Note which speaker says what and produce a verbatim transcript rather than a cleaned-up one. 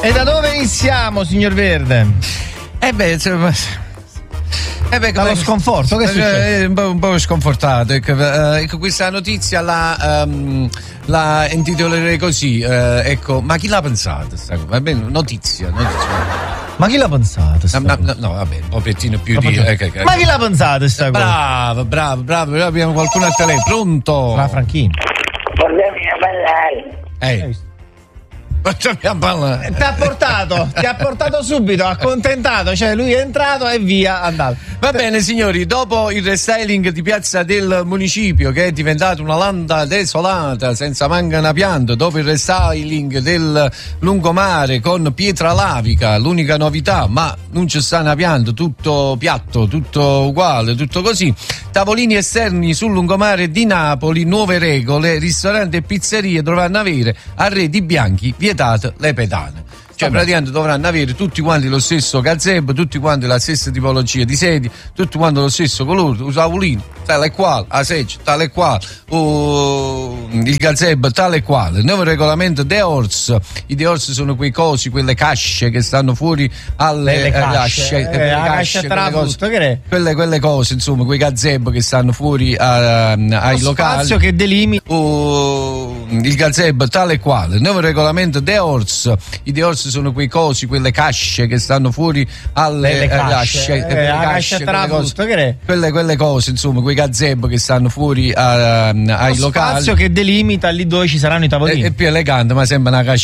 Speaker 1: E da dove iniziamo, signor Verde?
Speaker 2: Eh beh, insomma, eh beh,
Speaker 1: dallo sconforto, che è successo?
Speaker 2: Un po', un po' sconfortato. Ecco, eh, ecco, questa notizia la, um, la intitolerei così. Eh, ecco, ma chi l'ha pensata? Sta, va bene, notizia, notizia.
Speaker 1: Ma chi l'ha pensato?
Speaker 2: No, no, no, no, vabbè, un pochettino più di.
Speaker 1: Eh,
Speaker 2: eh, eh,
Speaker 1: ma chi l'ha pensato sta cosa?
Speaker 2: Bravo, bravo, bravo, bravo, abbiamo qualcuno al telefono. Pronto?
Speaker 1: La Franchini.
Speaker 3: Portami a ballare.
Speaker 2: Ehi. Ti
Speaker 1: ha portato, ti ha portato subito, accontentato, cioè lui è entrato e via, andato.
Speaker 2: Va bene signori, dopo il restyling di Piazza del Municipio che è diventato una landa desolata senza manca una pianta, dopo il restyling del lungomare con pietra lavica, l'unica novità, ma non ci sta una pianta, tutto piatto, tutto uguale, tutto così, tavolini esterni sul lungomare di Napoli, nuove regole, ristoranti e pizzerie dovranno avere arredi bianchi, vietate le pedane. Cioè praticamente dovranno avere tutti quanti lo stesso gazebo, tutti quanti la stessa tipologia di sedie, tutti quanti lo stesso colore, il tavolino tale e quale, la seggiola tale e quale, uh, il gazebo tale e quale. Il nuovo regolamento De Ors, i De Ors sono quei cosi, quelle casce che stanno fuori alle
Speaker 1: le casce,
Speaker 2: eh,
Speaker 1: eh,
Speaker 2: le
Speaker 1: la
Speaker 2: casce,
Speaker 1: cascia
Speaker 2: quelle, cose,
Speaker 1: che
Speaker 2: quelle, quelle cose, insomma, quei gazebo che stanno fuori a, ai
Speaker 1: lo
Speaker 2: locali.
Speaker 1: Spazio che delimita
Speaker 2: uh, il gazebo tale e quale. Il nuovo regolamento De Ors, i De Ors sono quei cosi, quelle casce che stanno fuori alle
Speaker 1: le casce,
Speaker 2: casce,
Speaker 1: eh,
Speaker 2: le
Speaker 1: la
Speaker 2: casce,
Speaker 1: cascia
Speaker 2: quelle, cose,
Speaker 1: che
Speaker 2: quelle, quelle cose, insomma, quei gazebo che stanno fuori a, ai
Speaker 1: lo
Speaker 2: locali.
Speaker 1: Spazio che delimita lì dove ci saranno i tavolini.
Speaker 2: È, è più elegante, ma sembra una cascia